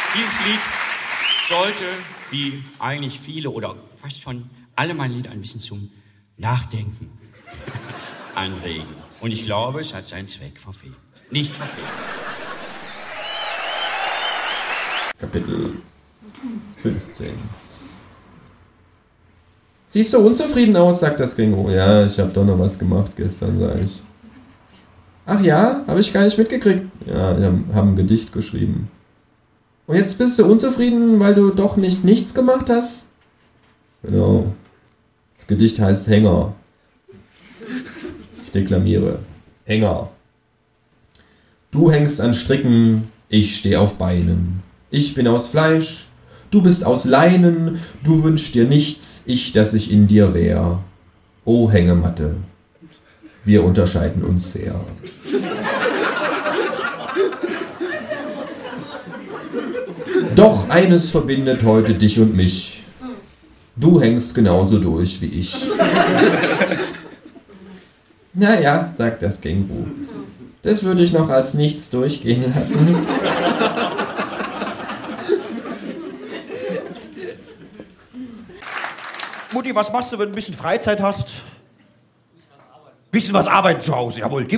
Dieses Lied sollte, wie eigentlich viele oder fast schon alle meine Lieder, ein bisschen zum Nachdenken anregen. Und ich glaube, es hat seinen Zweck verfehlt. Nicht verfehlt. Kapitel 15. Siehst du unzufrieden aus, sagt das Gringo. Ja, ich habe doch noch was gemacht gestern, sage ich. Ach ja, habe ich gar nicht mitgekriegt. Ja, wir haben ein Gedicht geschrieben. Und jetzt bist du unzufrieden, weil du doch nicht nichts gemacht hast? Genau. Das Gedicht heißt Hänger. Ich deklamiere. Hänger. Du hängst an Stricken, ich steh auf Beinen. Ich bin aus Fleisch, du bist aus Leinen, du wünschst dir nichts, ich, dass ich in dir wär. O Hängematte, wir unterscheiden uns sehr. Doch eines verbindet heute dich und mich. Du hängst genauso durch wie ich. Naja, sagt das Känguru. Das würde ich noch als nichts durchgehen lassen. Mutti, was machst du, wenn du ein bisschen Freizeit hast? Bisschen was arbeiten zu Hause, jawohl.